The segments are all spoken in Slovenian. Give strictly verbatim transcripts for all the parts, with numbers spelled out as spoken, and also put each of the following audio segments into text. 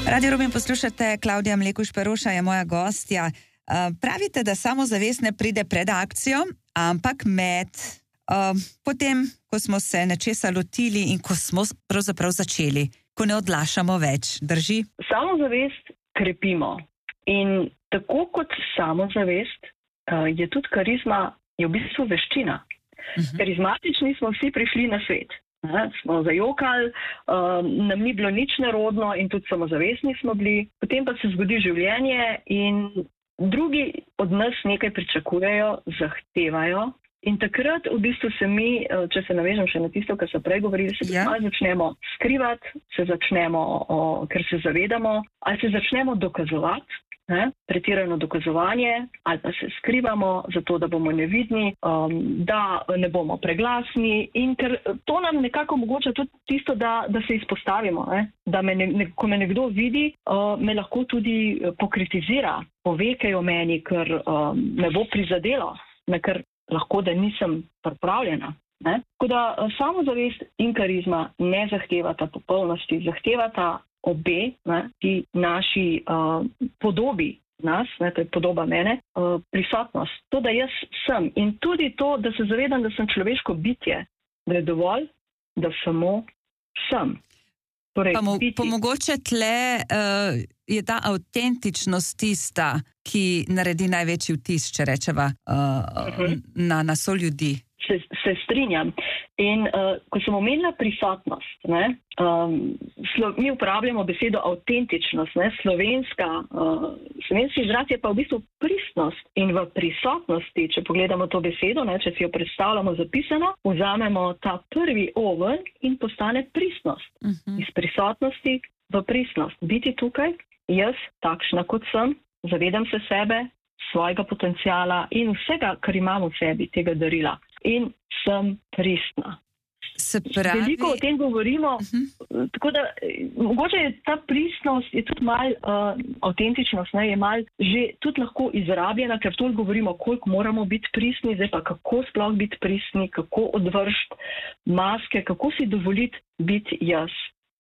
Radio Rubin poslušate, Klavdija Mlekuš Peruša je moja gostja. Pravite, da samozavest ne pride pred akcijo, ampak med uh, potem, ko smo se nečesa lotili in ko smo pravzaprav začeli, ko ne odlašamo več, drži? Samozavest krepimo in tako kot samozavest uh, je tudi karizma, je v bistvu veščina. Uh-huh. Karizmatični smo vsi prišli na svet. Ne, smo zajokali, um, nam ni bilo nič nerodno in tudi samozavestni smo bili. Potem pa se zgodi življenje in drugi od nas nekaj pričakujejo, zahtevajo in takrat v bistvu se mi, če se navežem še na tisto, kar so prej govorili, se ja. začnemo skrivati, se začnemo, o, ker se zavedamo, ali se začnemo dokazovati, ne, pretirano dokazovanje, ali pa se skrivamo zato, da bomo nevidni, um, da ne bomo preglasni in ker to nam nekako omogoča tudi tisto, da, da se izpostavimo, ne, da me ne, ne, ko me nekdo vidi, uh, me lahko tudi pokritizira, pove kaj o meni, ker um, me bo prizadelo, ne, ker lahko, da nisem pripravljena. Ne. Tako da samozavest in karizma ne zahtevata popolnosti, zahtevata obe, ne, ti naši uh, podobi nas, ne, to je podoba mene, uh, prisotnost. To, da jaz sem in tudi to, da se zavedam, da sem človeško bitje, da je dovolj, da samo sem. Torej, pa, mo, pa mogoče tle uh, je ta avtentičnost tista, ki naredi največji vtis, če rečeva, uh, uh-huh. na, na so ljudi. Se, se strinjam. In uh, ko sem omenila prisotnost, ne, um, slo, mi uporabljamo besedo avtentičnost, ne, slovenska, uh, slovenski izraz je pa v bistvu pristnost in v prisotnosti, če pogledamo to besedo, ne, če si jo predstavljamo zapisano, vzamemo ta prvi oven in postane pristnost. Uh-huh. Iz prisotnosti v pristnost. Biti tukaj, jaz takšna kot sem, zavedam se sebe, svojega potencijala in vsega, kar imam v sebi, tega darila. In sem pristna. Se pravi... Veliko o tem govorimo, uh-huh. tako da mogoče je ta pristnost, je tudi mal uh, avtentičnost, ne, je mal že tudi lahko izrabljena, ker tudi govorimo, koliko moramo biti pristni, zdaj pa kako sploh biti pristni, kako odvršiti maske, kako si dovoliti biti jaz.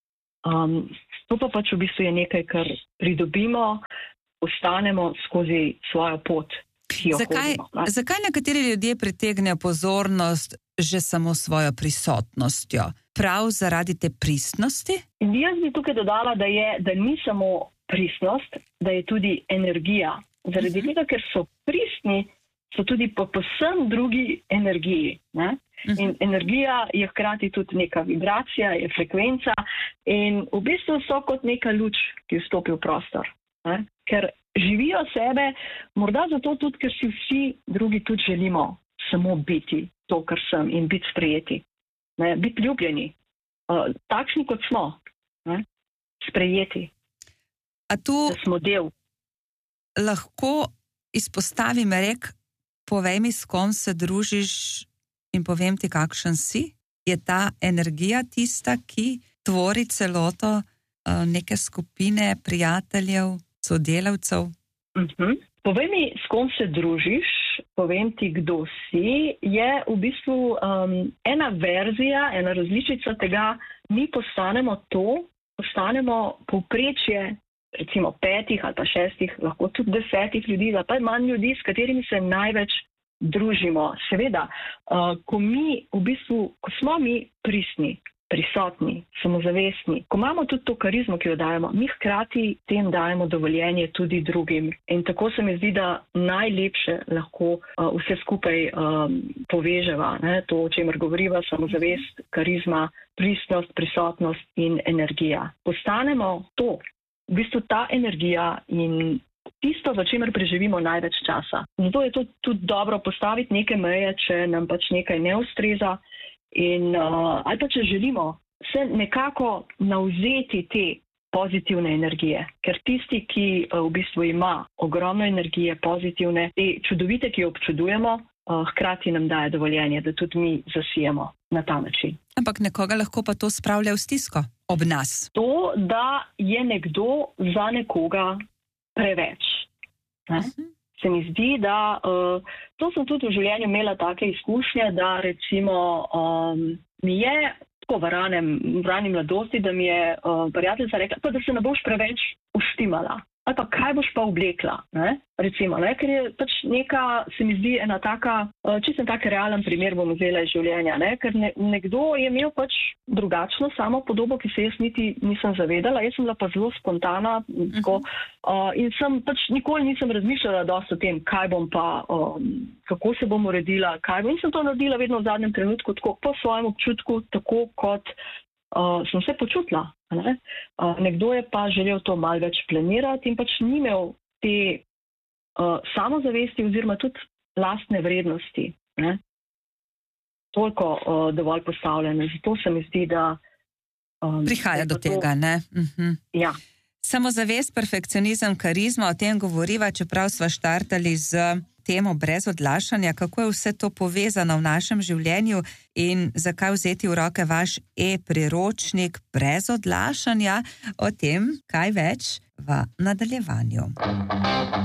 Um, to pa pač v bistvu je nekaj, kar pridobimo, ostanemo skozi svojo pot. Zakaj, zakaj nekateri ljudje pritegnejo pozornost že samo svojo prisotnostjo? Prav zaradi te pristnosti? Jaz bi tukaj dodala, da, je, da ni samo pristnost, da je tudi energija. Zaradi uh-huh. tega, ker so pristni, so tudi po posem drugi energiji. Ne? Uh-huh. In energija je hkrati tudi neka vibracija, je frekvenca in v bistvu so kot neka luč, ki vstopi v prostor. Ne? Ker živijo sebe, morda zato tudi, ker si vsi drugi tudi želimo samo biti to, kar sem in biti sprejeti. Ne? Biti ljubljeni, uh, takšni kot smo, ne? Sprejeti, a tu da smo del. Lahko izpostavim rek, povej mi, s kom se družiš in povem ti, kakšen si? Je ta energija tista, ki tvori celoto uh, neke skupine prijateljev, sodelavcev? Uh-huh. Povej mi, s kom se družiš, povem ti, kdo si, je v bistvu um, ena verzija, ena različica tega, mi postanemo to, postanemo povprečje, recimo petih ali pa šestih, lahko tudi desetih ljudi, ali pa manj ljudi, s katerimi se največ družimo. Seveda, uh, ko mi v bistvu, ko smo mi pristni, prisotni, samozavestni, ko imamo tudi to karizmo, ki jo dajemo, mi hkrati tem dajemo dovoljenje tudi drugim. In tako se mi zdi, da najlepše lahko uh, vse skupaj um, poveževa, ne? To, o čemer govoriva, samozavest, karizma, pristnost, prisotnost in energija. Postanemo to, v bistvu ta energija in tisto, za čemer preživimo največ časa. Zato je to tudi dobro postaviti neke meje, če nam pač nekaj ne ustreza. In, uh, ali pa če želimo se nekako navzeti te pozitivne energije, ker tisti, ki uh, v bistvu ima ogromno energije pozitivne, te čudovite, ki jo občudujemo, uh, hkrati nam daje dovoljenje, da tudi mi zasijemo na ta način. Ampak nekoga lahko pa to spravlja v stisko ob nas. To, da je nekdo za nekoga preveč. Ne? Uh-huh. Se mi zdi, da uh, to sem tudi v življenju imela take izkušnje, da recimo um, mi je tako v ranem, v rani mladosti, da mi je uh, prijateljica rekla, pa da se ne boš preveč uštimala. Ali pa kaj boš pa oblekla, ne? Recimo, ne? Ker je pač neka, se mi zdi, ena taka, čisto tak realen primer bom vzela iz življenja, ne? Ker ne, nekdo je imel pač drugačno samo podobo, ki se jaz niti nisem zavedala, jaz sem bila pa zelo spontana tako, uh, in sem pač nikoli nisem razmišljala dosti o tem, kaj bom pa, um, kako se bom uredila, kaj bom, in sem to naredila vedno v zadnjem trenutku, tako po svojem občutku, tako kot Uh, sem se počutila. Ne? Uh, nekdo je pa želel to malo več planirati in pač ni imel te uh, samozavesti oziroma tudi lastne vrednosti. Ne? Toliko uh, dovolj postavljene. Zato se mi zdi, da um, prihaja do to... tega, ne? Mhm. Ja. Samozavest, perfekcionizem, karizma, o tem govoriva, čeprav sva štartali z temo brez odlašanja, kako je vse to povezano v našem življenju in zakaj vzeti v roke vaš e-priročnik brez odlašanja, o tem kaj več v nadaljevanju.